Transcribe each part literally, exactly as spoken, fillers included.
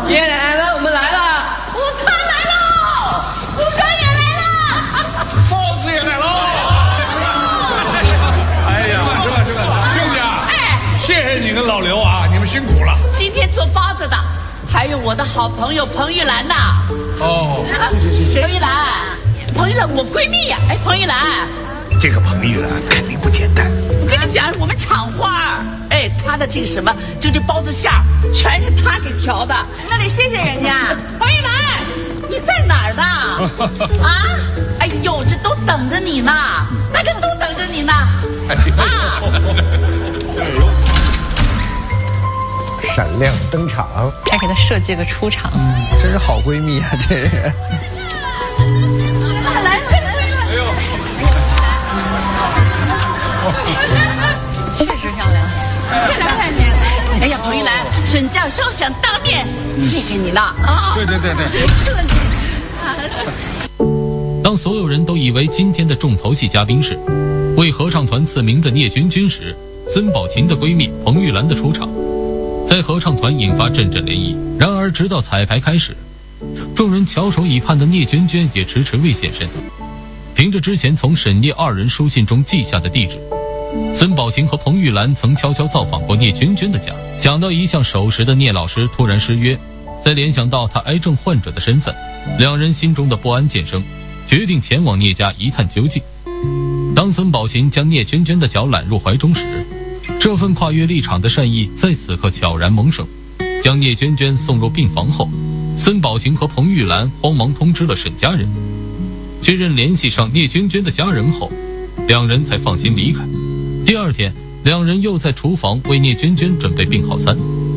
爷爷奶奶们，我们来了！ 午餐来喽，午餐也来了， 包子也来喽！哎呀，吃吧吃吧，兄弟啊！哎，谢谢你跟老刘啊，你们辛苦了。 今天做包子的还有我的好朋友彭玉兰呐。 哦， 彭玉兰，彭玉兰，我闺蜜呀。哎，彭玉兰。 这个彭玉兰肯定不简单。 我跟你讲，我们厂花，哎，她的这个什么，就这包子馅儿，全是她给调的。 那得谢谢人家。 彭玉兰，你在哪儿呢？啊？哎呦，这都等着你呢，大家都等着你呢。啊！ 闪亮登场， 还给她设计个出场， 嗯，真是好闺蜜啊，这是。 来，快来！哎呦！ 确实漂亮。 快来快点！ 哎呀，彭玉兰，沈教授想当面谢谢你了啊！ 对对对对。 客气。 当所有人都以为今天的重头戏嘉宾是为合唱团赐名的聂君君时，孙宝琴的闺蜜彭玉兰的出场，在合唱团引发阵阵涟漪。然而，直到彩排开始，众人翘首以盼的聂娟娟也迟迟未现身。凭着之前从沈聂二人书信中记下的地址，孙宝琴和彭玉兰曾悄悄造访过聂娟娟的家。想到一向守时的聂老师突然失约，再联想到他癌症患者的身份，两人心中的不安渐生，决定前往聂家一探究竟。当孙宝琴将聂娟娟的脚揽入怀中时，这份跨越立场的善意在此刻悄然萌生。将聂娟娟送入病房后，孙宝琴和彭玉兰慌忙通知了沈家人，确认联系上聂娟娟的家人后，两人才放心离开。第二天，两人又在厨房为聂娟娟准备病号餐。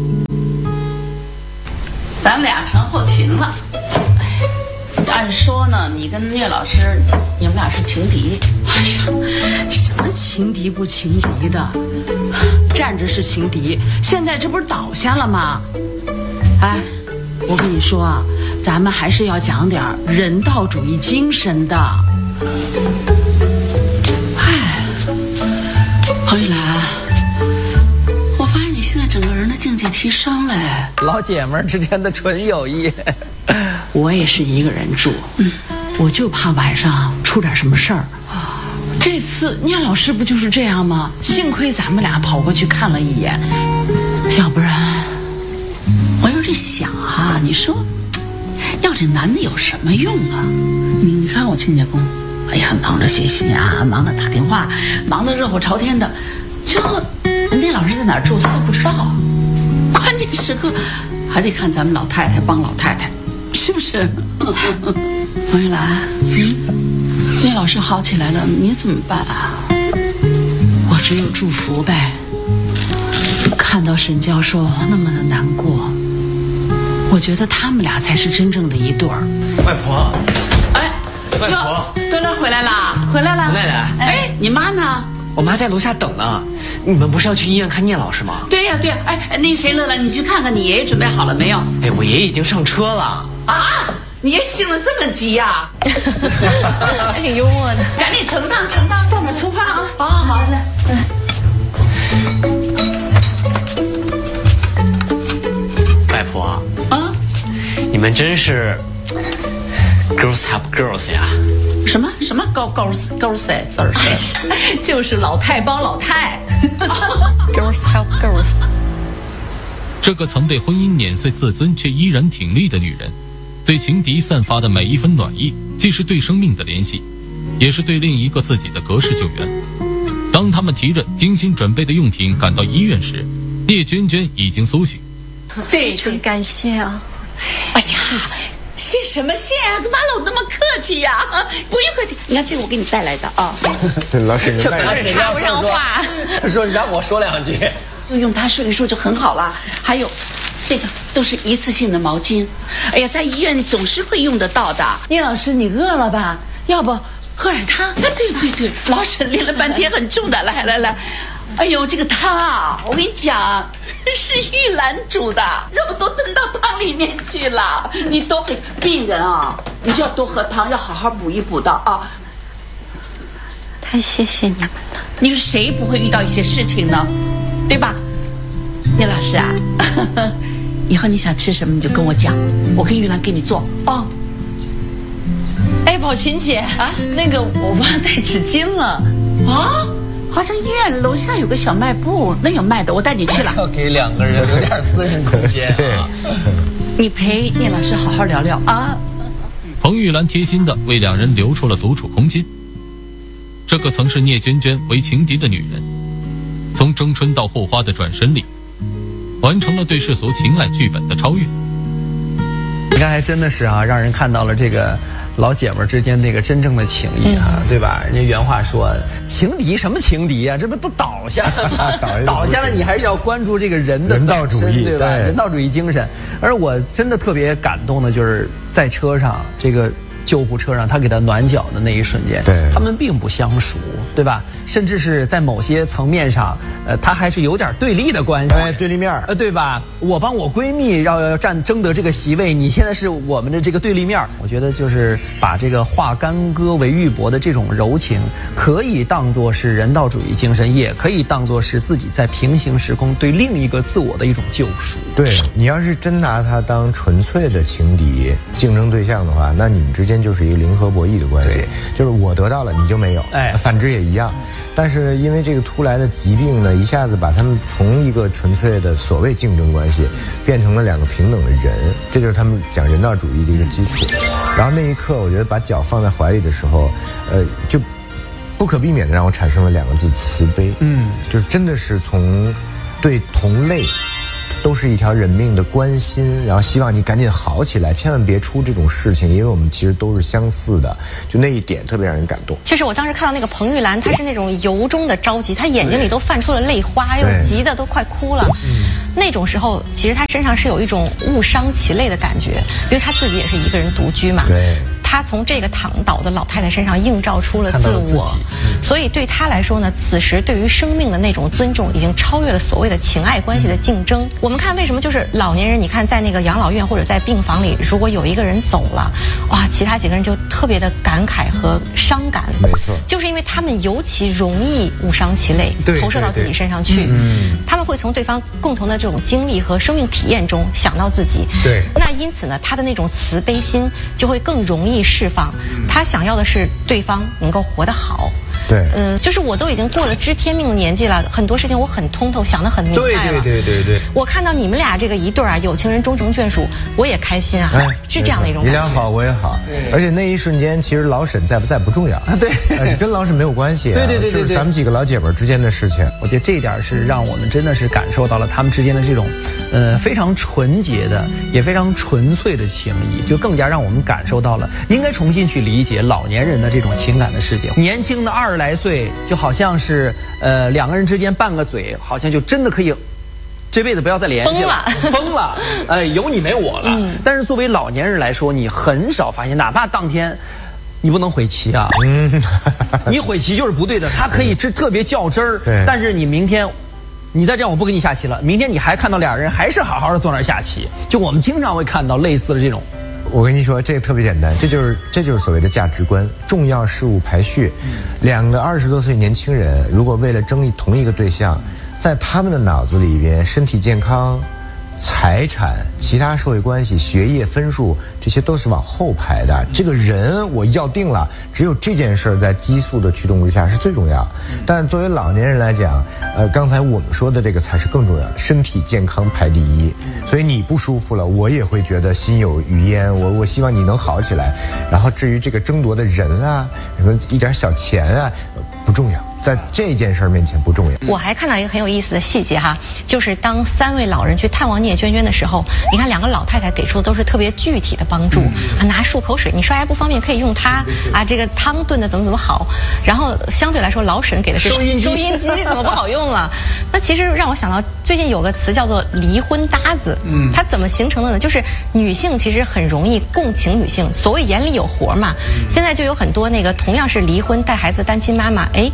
咱俩成后勤了。按说呢，你跟聂老师，你们俩是情敌。 哎呀，什么情敌不情敌的，站着是情敌，现在这不是倒下了吗？哎，我跟你说啊，咱们还是要讲点人道主义精神的。哎，彭玉兰，我发现你现在整个人的境界提升了。 老姐们之间的纯友谊。 我也是一个人住，嗯，我就怕晚上出点什么事儿。这次聂老师不就是这样吗？幸亏咱们俩跑过去看了一眼，要不然我有点想啊，你说要这男的有什么用啊？你你看我亲家公，哎呀，忙着写信啊，忙着打电话，忙得热火朝天的，最后聂老师在哪儿住他都不知道，关键时刻还得看咱们老太太帮老太太。是不是？彭玉兰，嗯，聂老师好起来了，你怎么办啊？我只有祝福呗。看到沈教授那么的难过，我觉得他们俩才是真正的一对儿。 外婆， 哎， 外婆， 端端回来了，回来了。 奶奶， 哎，你妈呢？ 我妈在楼下等呢。你们不是要去医院看聂老师吗？ 对呀对呀。哎，那谁乐乐，你去看看你爷爷准备好了没有？ 哎，我爷爷已经上车了。 啊！你也性子这么急呀、 啊？挺幽默的。 赶紧盛当盛当，放点醋饭啊！好好好的。嗯。 外婆啊， 你们真是 girls help girls 呀！ 什么什么高高高赛字儿？就是老太帮老太。 girls help girls。 这个曾被婚姻碾碎自尊却依然挺立的女人，对情敌散发的每一分暖意，既是对生命的怜惜，也是对另一个自己的隔世救援。当他们提着精心准备的用品赶到医院时，聂娟娟已经苏醒。 非常感谢啊！ 哎呀，谢什么谢啊？干嘛老那么客气呀？不用客气，你看这我给你带来的啊。 老沈， 这老沈插不上话。 说让我说两句。 就用它说一说就很好了。还有，这个都是一次性的毛巾。哎呀，在医院总是会用得到的。聂老师，你饿了吧？要不喝点汤？啊，对对对，老沈练了半天很重的。来来来，哎呦，这个汤啊，我跟你讲，是玉兰煮的，肉都炖到汤里面去了。你多给病人啊，你就要多喝汤，要好好补一补的啊。 太谢谢你们了。 你说谁不会遇到一些事情呢？对吧，聂老师啊？ 以后你想吃什么你就跟我讲，我跟玉兰给你做哦。哎，宝琴姐啊，那个我忘了带纸巾了啊。好像医院楼下有个小卖部，那有卖的，我带你去了。 要给两个人有点私人空间啊。 你陪聂老师好好聊聊啊。 彭玉兰贴心地为两人留出了独处空间。这个曾是聂娟娟为情敌的女人，从争春到后花的转身里，完成了对世俗情爱剧本的超越。 你看，还真的是啊，让人看到了这个老姐们之间那个真正的情谊啊，嗯、对吧？人家原话说，情敌什么情敌啊？这不都倒下了？倒, 倒下了，你还是要关注这个人的人道主义， 对吧？ 对人道主义精神。而我真的特别感动的就是在车上这个。救护车上他给他暖脚的那一瞬间， 对， 他们并不相熟，对吧？甚至是在某些层面上，呃，他还是有点对立的关系， 哎，对立面， 呃，对吧？我帮我闺蜜要要占争得这个席位，你现在是我们的这个对立面。我觉得就是把这个化干戈为玉帛的这种柔情，可以当作是人道主义精神，也可以当作是自己在平行时空对另一个自我的一种救赎。 对，你要是真拿他当纯粹的情敌、竞争对象的话，那你们之间就是一个零和博弈的关系，就是我得到了你就没有，哎，反之也一样。但是因为这个突来的疾病呢，一下子把他们从一个纯粹的所谓竞争关系变成了两个平等的人，这就是他们讲人道主义的一个基础。然后那一刻，我觉得把脚放在怀里的时候，呃，就不可避免的让我产生了两个字：慈悲。嗯，就是真的是从对同类。都是一条人命的关心，然后希望你赶紧好起来，千万别出这种事情，因为我们其实都是相似的，就那一点特别让人感动。 确实，我当时看到那个彭玉兰，她是那种由衷的着急，她眼睛里都泛出了泪花，又急得都快哭了。那种时候，其实她身上是有一种误伤其类的感觉，因为她自己也是一个人独居嘛。 对。 她从这个躺倒的老太太身上映照出了自我，嗯、所以对她来说呢，此时对于生命的那种尊重，已经超越了所谓的情爱关系的竞争。嗯、我们看为什么就是老年人，你看在那个养老院或者在病房里，如果有一个人走了，哇，其他几个人就特别的感慨和伤感。 没错， 就是因为他们尤其容易误伤其类，投射到自己身上去。 嗯， 他们会从对方共同的这种经历和生命体验中想到自己。 对， 那因此呢，他的那种慈悲心就会更容易释放。他想要的是对方能够活得好。 对， 嗯，就是我都已经过了知天命的年纪了，很多事情我很通透，想得很明白了。 对对对对对。 我看到你们俩这个一对啊，有情人终成眷属，我也开心啊，哎、是这样的一种感觉。 你俩好，我也好。而且那一瞬间，其实老沈在不在不重要啊， 对， 跟老沈没有关系、啊。 对对对对对， 就是咱们几个老姐们之间的事情。 我觉得这一点是让我们真的是感受到了他们之间的这种，呃，非常纯洁的，也非常纯粹的情谊，就更加让我们感受到了应该重新去理解老年人的这种情感的世界。年轻的二十来岁，就好像是呃两个人之间拌个嘴，好像就真的可以这辈子不要再联系了， 疯了， 疯了，哎，有你没我了。嗯、但是作为老年人来说，你很少发现，哪怕当天你不能悔棋啊，嗯，你悔棋就是不对的，他可以是特别较真儿，但是你明天。你再这样，我不跟你下棋了。明天你还看到俩人还是好好的坐那儿下棋，就我们经常会看到类似的这种。 我跟你说，这个特别简单，这就是这就是所谓的价值观，重要事物排序。嗯、两个二十多岁年轻人，如果为了争同一个对象，在他们的脑子里边，身体健康、财产、其他社会关系、学业分数，这些都是往后排的。这个人我要定了，只有这件事在激素的驱动之下是最重要。但作为老年人来讲，呃，刚才我们说的这个才是更重要的，身体健康排第一。所以你不舒服了，我也会觉得心有余焉。我我希望你能好起来。然后至于这个争夺的人啊，什么一点小钱啊，不重要。在这件事面前不重要。 我还看到一个很有意思的细节哈，就是当三位老人去探望聂娟娟的时候，你看两个老太太给出的都是特别具体的帮助，啊，拿漱口水，你刷牙不方便可以用它啊，这个汤炖的怎么怎么好。然后相对来说，老沈给的是收音机，收音机怎么不好用了？那其实让我想到最近有个词叫做离婚搭子，嗯，它怎么形成的呢？就是女性其实很容易共情女性，所谓眼里有活嘛。现在就有很多那个同样是离婚带孩子的单亲妈妈，哎，我们。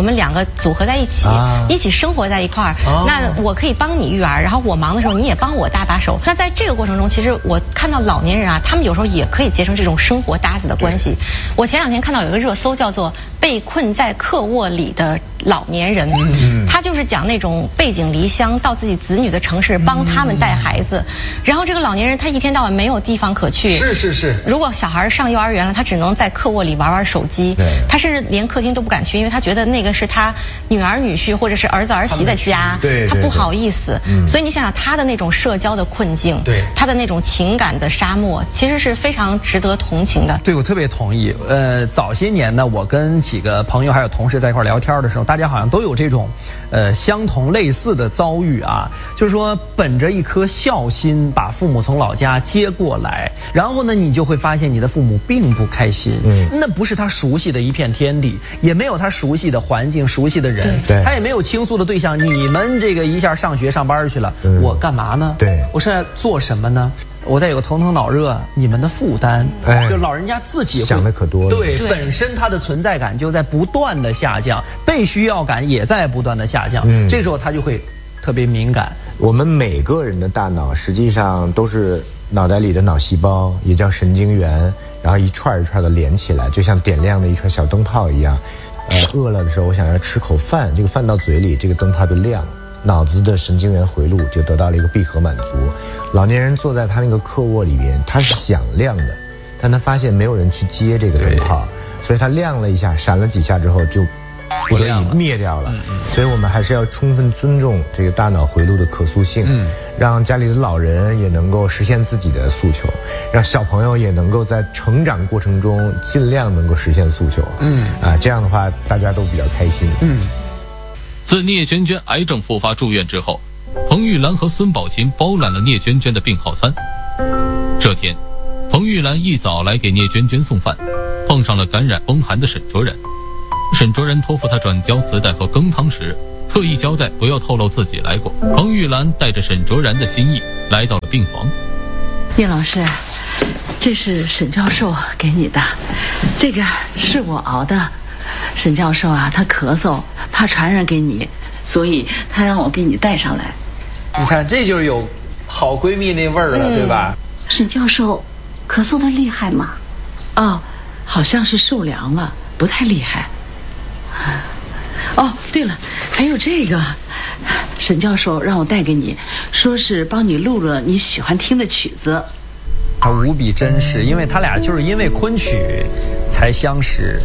们两个组合在一起， 啊、 一起生活在一块儿。哦、那我可以帮你育儿，然后我忙的时候你也帮我搭把手。那在这个过程中，其实我看到老年人啊，他们有时候也可以结成这种生活搭子的关系。我前两天看到有一个热搜叫做“被困在客卧里的老年人”，嗯、他就是讲那种背井离乡到自己子女的城市帮他们带孩子，嗯、然后这个老年人他一天到晚没有地方可去。 是是是。 如果小孩上幼儿园了，他只能在客卧里玩玩手机，他甚至连客厅都不敢去，因为他觉得那个是他女儿女婿或者是儿子儿媳的家， 对， 他不好意思。嗯、所以你想想他的那种社交的困境， 对， 他的那种情感的沙漠，其实是非常值得同情的。 对，我特别同意。呃，早些年呢，我跟几个朋友还有同事在一块聊天的时候，大家好像都有这种呃相同类似的遭遇啊，就是说本着一颗孝心把父母从老家接过来，然后呢你就会发现你的父母并不开心，嗯，那不是他熟悉的一片天地，也没有他熟悉的环境、熟悉的人， 对， 他也没有倾诉的对象。你们这个一下上学上班去了，嗯、我干嘛呢？ 对， 我是在做什么呢？我再有个头疼脑热，你们的负担，哎，就老人家自己想的可多了。 对，对，本身他的存在感就在不断的下降，被需要感也在不断的下降。嗯，这时候他就会特别敏感。 我们每个人的大脑实际上都是脑袋里的脑细胞，也叫神经元，然后一串一串的连起来，就像点亮的一串小灯泡一样。呃，饿了的时候，我想要吃口饭，这个饭到嘴里，这个灯泡就亮。脑子的神经元回路就得到了一个闭合满足。老年人坐在他那个客卧里边，他是响亮的，但他发现没有人去接这个灯泡，所以他亮了一下，闪了几下之后就不得已灭掉了。所以我们还是要充分尊重这个大脑回路的可塑性，嗯，让家里的老人也能够实现自己的诉求，让小朋友也能够在成长过程中尽量能够实现诉求。嗯，啊，这样的话大家都比较开心。嗯。 自聂娟娟癌症复发住院之后，彭玉兰和孙宝琴包揽了聂娟娟的病号餐。这天，彭玉兰一早来给聂娟娟送饭，碰上了感染风寒的沈卓然。沈卓然托付她转交磁带和羹汤时，特意交代不要透露自己来过。彭玉兰带着沈卓然的心意来到了病房。 聂老师，这是沈教授给你的，这个是我熬的。沈教授啊，他咳嗽，怕传染给你，所以他让我给你带上来。 你看，这就是有好闺蜜那味儿了，嗯、对吧？ 沈教授，咳嗽的厉害吗？ 哦，好像是受凉了，不太厉害。哦，对了，还有这个，沈教授让我带给你，说是帮你录了你喜欢听的曲子。 他无比真实，因为他俩就是因为昆曲才相识。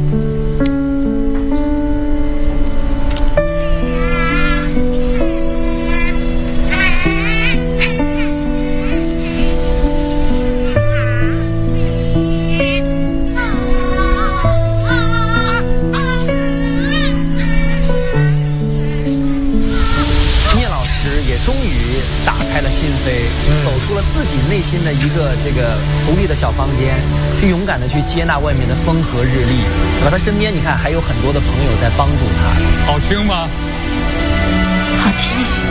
走出了自己内心的一个这个独立的小房间，去勇敢的去接纳外面的风和日丽，对吧？他身边你看还有很多的朋友在帮助他。 好听吗？ 好听。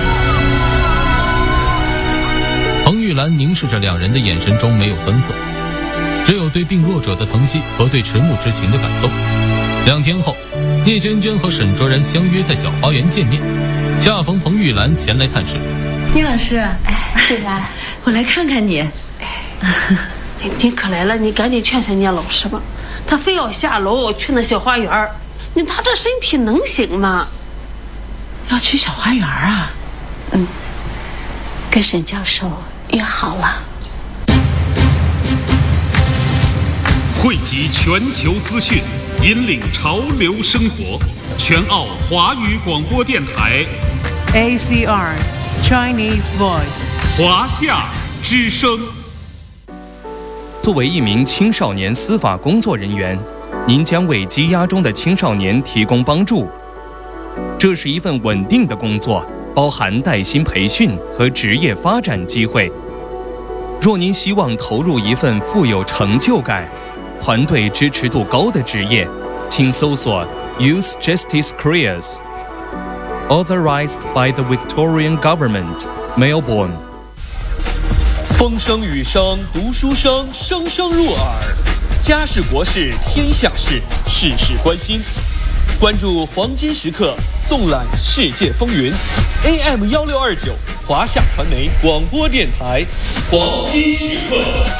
彭玉兰凝视着两人的眼神中没有酸涩，只有对病弱者的疼惜和对迟暮之情的感动。两天后，聂娟娟和沈卓然相约在小花园见面，恰逢彭玉兰前来探视。 聂老师， 哎，玉兰， 我来看看你。 你可来了，你赶紧劝劝聂老师吧，他非要下楼去那小花园，你他这身体能行吗？ 要去小花园啊？ 嗯，跟沈教授约好了。 汇集全球资讯，引领潮流生活，全澳华语广播电台 A C R Chinese Voice 华夏之声。 作为一名青少年司法工作人员，您将为羁押中的青少年提供帮助。这是一份稳定的工作，包含带薪培训和职业发展机会。若您希望投入一份富有成就感、团队支持度高的职业，请搜索 Youth Justice Careers。Authorized by the Victorian Government, Melbourne。 风声雨声读书声，声声入耳。家事国事天下事，事事关心。 关注黄金时刻，纵览世界风云。A M 幺六二九，华夏传媒广播电台，黄金时刻。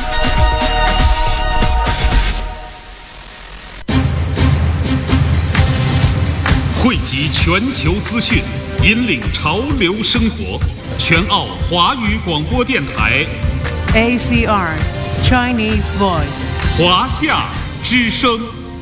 汇集全球资讯，引领潮流生活。全澳华语广播电台 A C R Chinese Voice， 华夏之声。